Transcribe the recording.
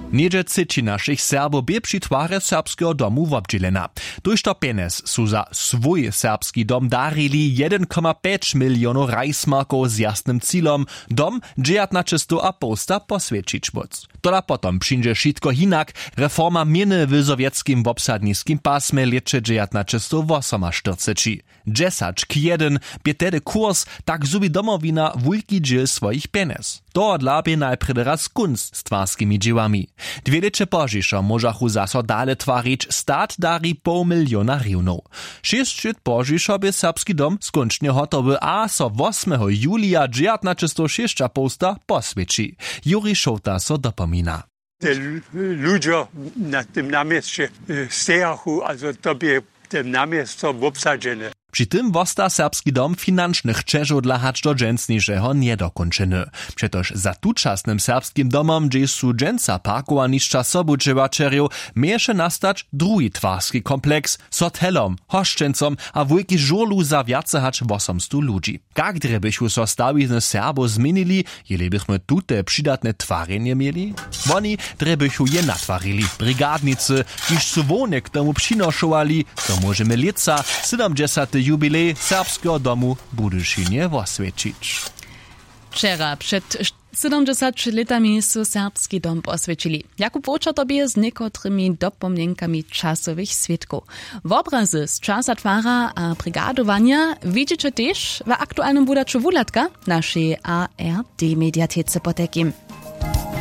Niedzie cyci naszych Serbów bie przy twarze serbskiego domu wobdzielena. Tuż to pienes su za swój serbski dom darili 1,5 milionów rajsmarków z jasnym cílom dom 19 a posta posvědčić moc. Tola potom przyjdzie wszystko hinak, reforma mieny w sowieckim obsadniskim pasmie lecze 1948. 10 k 1 bie tedy kurs, tak zubi domowina wulki dziel swoich pienes. To odlabie najprede raz kunst z twarskimi dziełami. 2 lecze pożiszo możachu zaso dale twarić, stat dari 0,5 miliona riwnów. 6 lat pożiszo bie serbski dom skoncznie hotowy, a so 8 julia 1906 posta posvědči. Juri Šouta so dopomina. Te ludzie na tym namieście stejachu, also to bie tym namiesto obsadzone. Przy tym wosta serbski dom financznych czeżu dla hacz do dżęsniejszego niedokończony. Przetoż za tuczasnym serbskim domom, gdzie su dżęca parkowa niższa sobu dżewaczeriu, miesze nastać drugi twarski kompleks z hotelom, hoszczencom a wujki żurlu za wiace hacz 800 ludzi. Jak drebychu so stawizny Serbo zmienili, jeli bychmy tute przydatne twarenie mieli? Oni drebychu je natwarili. Brigadnicy, kiż su wonek domu przynoszowali, to możemy lica 70. jubilej serbskiego domu Budyszynie osvědčić. Wczera przed 70 latami su serbski dom posvědčili. Jakub Voča tobie z niekotrymi dopomnienkami czasowych świadków. Obrazy z czasa twara a brigadowania widzicie też w aktualnym wydaczu Wulatka naszej ARD mediatece potekim.